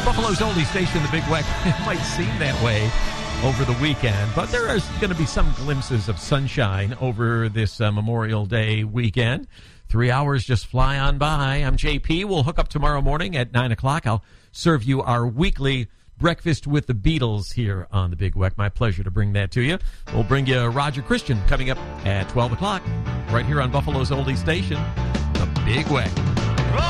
Buffalo's oldie station, the Big Weck. It might seem that way over the weekend, but there is going to be some glimpses of sunshine over this Memorial Day weekend. 3 hours just fly on by. I'm JP. We'll hook up tomorrow morning at 9 o'clock. I'll serve you our weekly Breakfast with the Beatles here on the Big Weck. My pleasure to bring that to you. We'll bring you Roger Christian coming up at 12 o'clock right here on Buffalo's oldie station, the Big Weck.